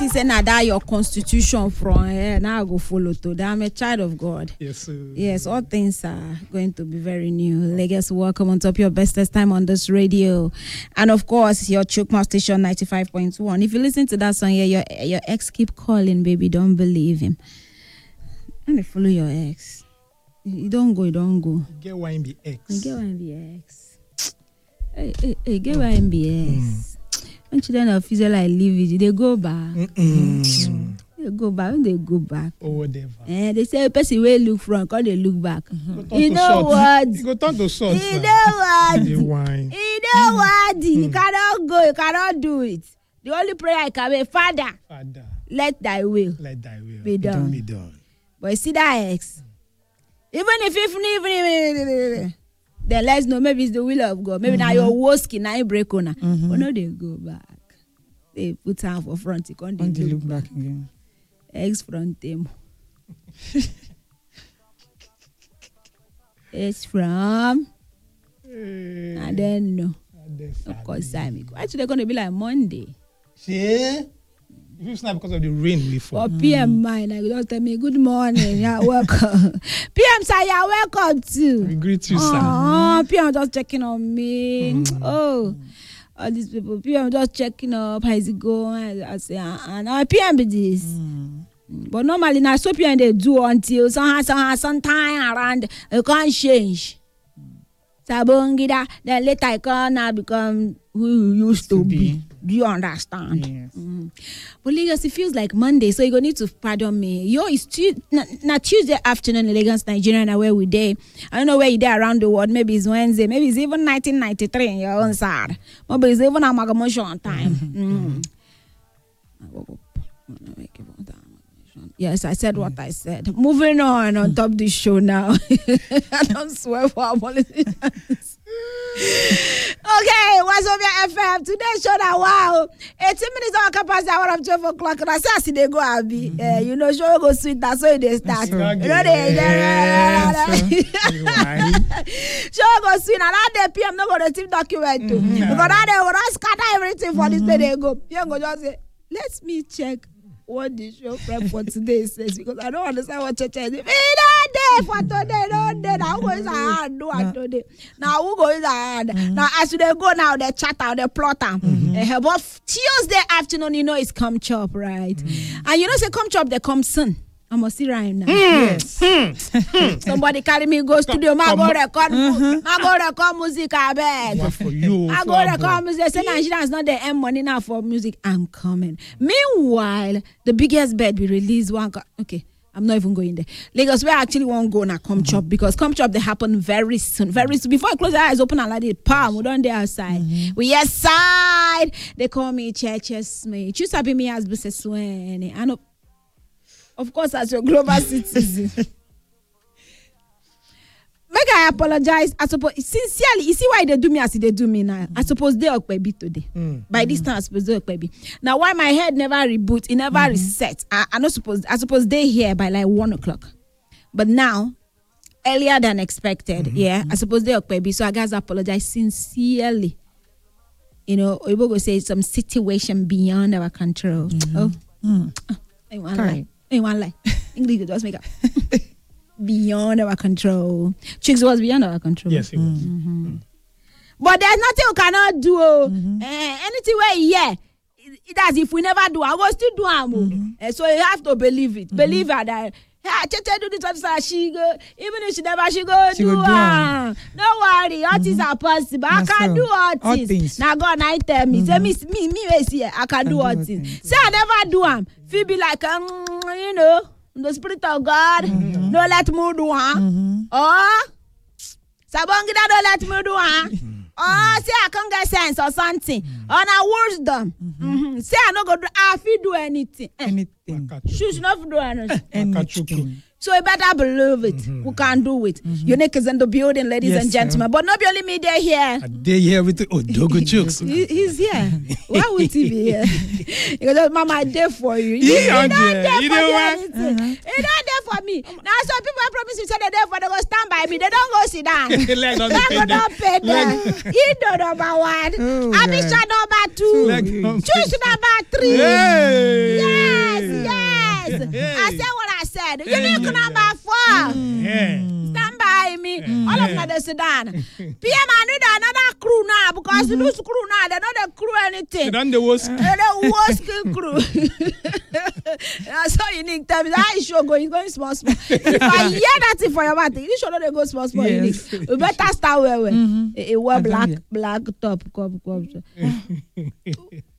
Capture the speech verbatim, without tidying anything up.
think say na that your constitution from here now I go follow to that. I'm a child of God. Yes, sir. Yes, all things are going to be very new. Lagos, welcome on top your bestest time on this radio. And of course, your Chukma station ninety-five point one. If you listen to that song here, your your ex keep calling, baby. Don't believe him. And they follow your ex. You don't go, you don't go. Get why in the X. You get why in the ex. Hey, hey, hey, get why in the ex. Mm. When children of Israel like leave it, they go back. Mm-mm. They go back. When they go back. Or whatever. And they say, person will look front, because they look back. Mm-hmm. You know what? You go turn to salt. You know what? The wine. You know what? Mm. You cannot go. You cannot do it. The only prayer I can make, Father, Father, let thy will, let thy will be done. Be done. But you see that ex, even if, even if, even then let's know maybe it's the will of God. Maybe mm-hmm. now your worst skin, now you break on. Mm-hmm. But no, they go back. They put hand for front. You can't they look, look back again. Ex front them. It's from. Hey. And then no. And of course, I'm. Actually, they're going to be like Monday. See? It's not because of the rain we fall. For P M mine, I just tell me good morning. You're welcome. P M sir, you're welcome too. We greet you, sir. Oh, P M just checking on me. Mm. Oh, all these people. P M just checking up. How's it going? I say, and uh, P M be this. Mm. But normally now, so P M they do until somehow, somehow, sometime around you can't change. Sabongida. Then later I can now become who you used to, to be. be. Do you understand? Yes. Mm. But Lagos, it feels like Monday, so you're going to need to pardon me. Yo, it's tu- not Tuesday afternoon in Lagos, Nigeria, and where we day. I don't know where you there around the world. Maybe it's Wednesday. Maybe it's even nineteen ninety-three in your own side. Maybe it's even amalgamation time. Mm. Yes, I said what I said. Moving on on top of the show now. I don't swear for our politicians. Okay, what's up your F M? Today's show now, wow. eighteen minutes on capacity hour of twelve o'clock. And I say, I see they go, Abby. Mm-hmm. Uh, you know, show go sweet, that's why they start. You know, they, show go sweet, and that day P M not going to team document too. Mm-hmm. Because that day, we're going to scatter everything for mm-hmm. this day they go. You go just say, let me check what the show prep for today says, because I don't understand what church is. Day for today, no day. Now who goes hard do it today? Now who goes hard? Now as they go now, they chat out, they plot out. Mm-hmm. But Tuesday afternoon, you know, it's come chop, right? Mm-hmm. And you know, say come chop, they come soon. I must see right now. Mm. Yes. Somebody carry me go studio. I go record. I go record music. I beg. For you. I go record music. They say Nigerians not the earn money now for music. I'm coming. Meanwhile, the biggest bed we release one. Co- okay. I'm not even going there. Lagos, we actually won't go now. Come chop because come chop they happen very soon. Very soon. Before I close the eyes, open and let it palm. We don't there outside. Mm-hmm. We yes side. They call me Churches me. Choose to be me as business when I know. Of course, as your global citizen. Make I apologize. I suppose sincerely, you see why they do me as they do me now. Mm-hmm. I suppose they are baby today. Mm-hmm. By this time, I suppose they are baby. Now, why my head never reboot, it never mm-hmm. reset. I, I not suppose. I suppose they here by like one o'clock, but now earlier than expected. Mm-hmm. Yeah, I suppose they are baby. So I guys apologize sincerely. You know, we will say some situation beyond our control. Mm-hmm. Oh, mm. oh, I want lie. I want lie. English just make up. Beyond our control. Chicks was beyond our control. Yes, it was. Mm-hmm. Mm. But there's nothing we cannot do. Mm-hmm. Uh, anything where yeah, it, that's if we never do, I will still do am. Mm-hmm. Uh, so you have to believe it. Mm-hmm. Believe her that. Yeah, Tete do this one, she go. Even if she never, she go she do it. Don't worry, all mm-hmm. things are possible. I can so. do all things. all things. Now God, now tell me, mm-hmm. say me, me, me, me, see, I can, can do all things. things. Say I never do them. Feel be like, um, you know. The Spirit of God, mm-hmm. don't let me do huh? Mm-hmm. Oh, Sabongida, don't let me do huh? Mm-hmm. Oh, say I can't get sense or something. Mm-hmm. Oh, now wisdom. Mm-hmm. Mm-hmm. Say I not go do. I feel do anything. Anything. Should not do anything. anything. So you better believe it. Mm-hmm. We can do it. Mm-hmm. Your neck is in the building, ladies yes, and gentlemen. Sir. But not only me, they're here. They're here with the oh, Dogo Jokes. he, he's here. Why would he be here? Because Mama, I'm there for you. You, you not there, there you for know me. what? Uh-huh. You're not there for me. Now, some people I promise you say they're there for, they go stand by me. They don't go sit down. They go not pay them. You know number one. Oh, Abisha number two. Choose number three. Hey. Yeah. head. Yeah, Unique yeah, number yeah. four. Yeah. Stand by me. All of them they sit down. P M, I need another crew now because mm-hmm. this crew now they don't they crew anything. So then the worst. They're the worst crew. That's how unique tell me that is sure going going small small. If I hear that thing for your mouth, you sure they go small small. Yes. Unique. We better start well well. Mhm. A, a wear black Exactly. black top. Come come.